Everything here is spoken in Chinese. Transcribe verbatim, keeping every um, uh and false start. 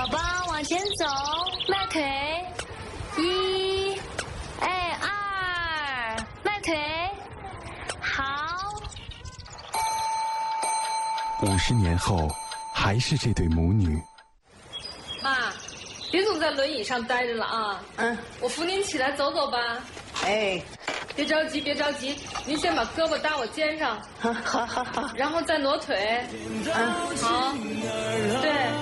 宝宝往前走，迈腿，一，哎二，迈腿，好。 五十年后，还是这对母女。 妈，别总在轮椅上待着了啊！嗯，我扶您起来走走吧。 哎， 别着急，别着急，您先把胳膊搭我肩上。 好好好好， 然后再挪腿。嗯，好，对。